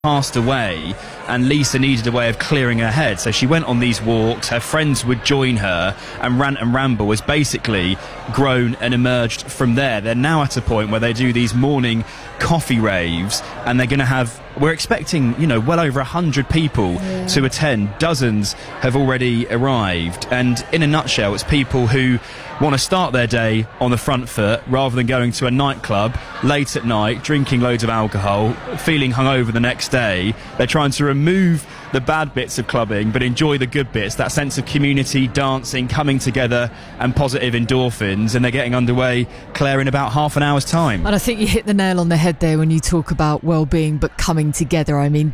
passed away and Lisa needed a way of clearing her head, so she went on these walks. Her friends would join her, and Rant and Ramble has basically grown and emerged from there. They're now at a point where they do these morning coffee raves, and they're going to have, we're expecting, well over 100 people to attend. Dozens have already arrived, and in a nutshell, it's people who want to start their day on the front foot rather than going to a nightclub late at night, drinking loads of alcohol, feeling hungover the next day. They're trying to remove the bad bits of clubbing but enjoy the good bits, that sense of community, dancing, coming together and positive endorphins, and they're getting underway, Claire, in about half an hour's time. And I think you hit the nail on the head there when you talk about well-being but coming together. I mean,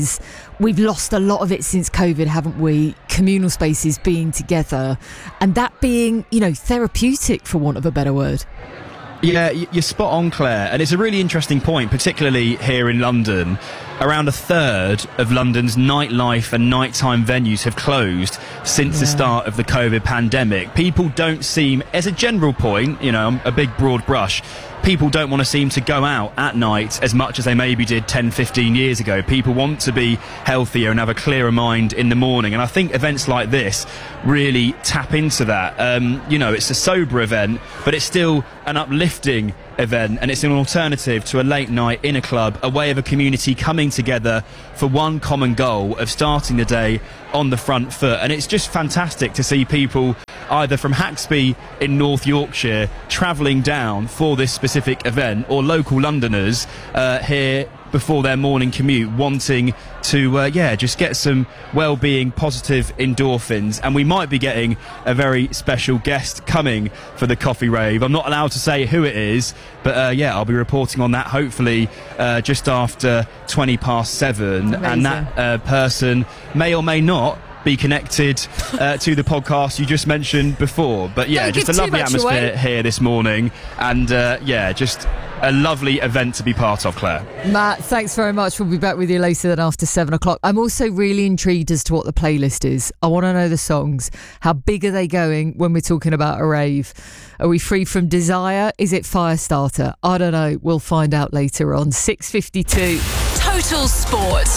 we've lost a lot of it since COVID, haven't we? Communal spaces, being together, and that being, therapeutic, for want of a better word. Yeah, you're spot on, Claire, and it's a really interesting point, particularly here in London. Around a third of London's nightlife and nighttime venues have closed since the start of the COVID pandemic. People don't seem, as a general point, a big broad brush, people don't want to seem to go out at night as much as they maybe did 10, 15 years ago. People want to be healthier and have a clearer mind in the morning. And I think events like this really tap into that. It's a sober event, but it's still an uplifting event, and it's an alternative to a late night in a club, a way of a community coming together for one common goal of starting the day on the front foot. And it's just fantastic to see people either from Haxby in North Yorkshire travelling down for this specific event, or local Londoners here before their morning commute wanting to just get some well-being, positive endorphins. And we might be getting a very special guest coming for the coffee rave. I'm not allowed to say who it is, but I'll be reporting on that hopefully just after 7:20. Amazing. And that person may or may not be connected to the podcast you just mentioned before. But just a lovely atmosphere here this morning, and just a lovely event to be part of, Claire. Matt, thanks very much. We'll be back with you later than after 7:00. I'm also really intrigued as to what the playlist is. I want to know the songs. How big are they going when we're talking about a rave? Are we free from Desire? Is it Firestarter? I don't know. We'll find out later on. 6:52. Total Sport.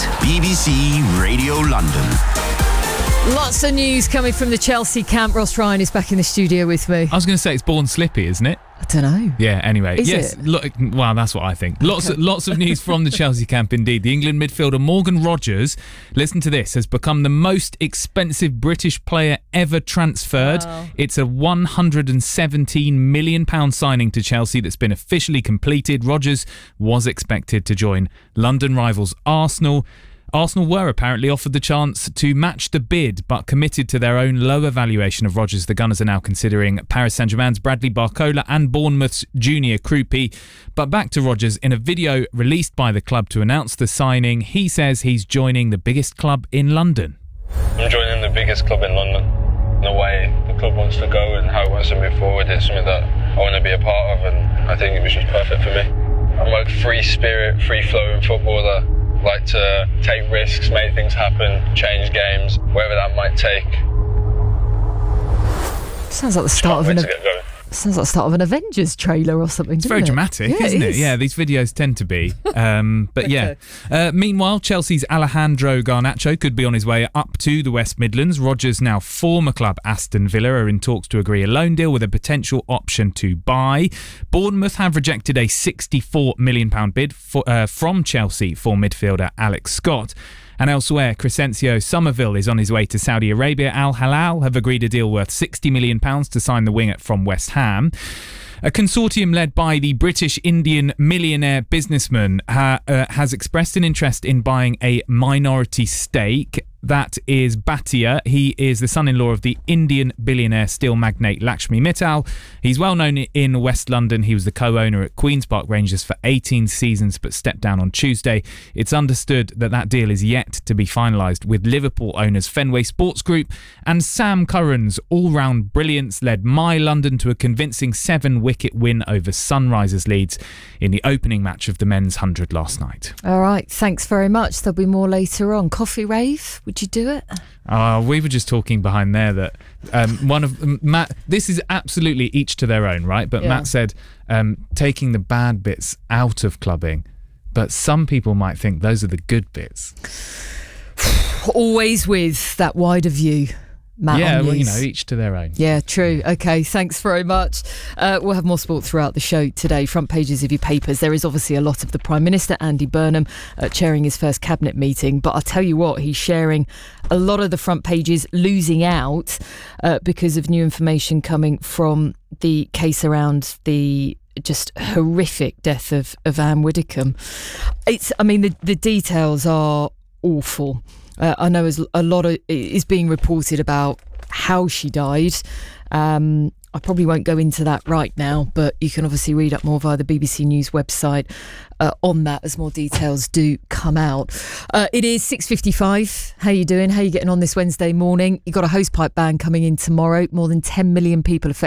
BBC Radio London. Lots of news coming from the Chelsea camp. Ross Ryan is back in the studio with me. I was going to say it's Born Slippy, isn't it? I don't know. Yeah, anyway. Is yes. it? Look, well, that's what I think. Lots of news from the Chelsea camp indeed. The England midfielder Morgan Rogers, listen to this, has become the most expensive British player ever transferred. Wow. It's a £117 million signing to Chelsea that's been officially completed. Rogers was expected to join London rivals Arsenal. Arsenal were apparently offered the chance to match the bid, but committed to their own lower valuation of Rogers. The Gunners are now considering Paris Saint-Germain's Bradley Barcola and Bournemouth's Junior Krupi. But back to Rogers. In a video released by the club to announce the signing, he says he's joining the biggest club in London. I'm joining the biggest club in London. The way the club wants to go and how it wants to move forward is something that I want to be a part of, and I think it was just perfect for me. I'm like free spirit, free-flowing footballer. Like to take risks, make things happen, change games, wherever that might take. Sounds like the start of an Avengers trailer or something. It's very dramatic, isn't it? Yeah, these videos tend to be. Meanwhile, Chelsea's Alejandro Garnacho could be on his way up to the West Midlands. Rogers' now former club Aston Villa are in talks to agree a loan deal with a potential option to buy. Bournemouth have rejected a £64 million bid from Chelsea for midfielder Alex Scott. And elsewhere, Crescencio Somerville is on his way to Saudi Arabia. Al Hilal have agreed a deal worth £60 million to sign the winger from West Ham. A consortium led by the British-Indian millionaire businessman has expressed an interest in buying a minority stake. That is Bhatia. He is the son-in-law of the Indian billionaire steel magnate Lakshmi Mittal. He's well known in West London. He was the co-owner at Queen's Park Rangers for 18 seasons but stepped down on Tuesday. It's understood that deal is yet to be finalised, with Liverpool owners Fenway Sports Group and Sam Curran's all-round brilliance led My London to a convincing 7-wicket win over Sunrisers Leeds in the opening match of the men's 100 last night. All right, thanks very much. There'll be more later on. Coffee rave? Would you do it? We were just talking behind there that one of Matt, this is absolutely each to their own, right? But Matt said taking the bad bits out of clubbing, but some people might think those are the good bits. Always with that wider view, Matt. Yeah, on well, news. each to their own. Yeah, true. Okay, thanks very much. We'll have more sport throughout the show today. Front pages of your papers. There is obviously a lot of the Prime Minister, Andy Burnham, chairing his first cabinet meeting. But I'll tell you what, he's sharing a lot of the front pages, losing out because of new information coming from the case around the just horrific death of Anne Widdecombe. The details are awful. I know a lot is being reported about how she died. I probably won't go into that right now, but you can obviously read up more via the BBC News website on that as more details do come out. It is 6:55. How you doing? How you getting on this Wednesday morning? You've got a hosepipe ban coming in tomorrow. More than 10 million people affected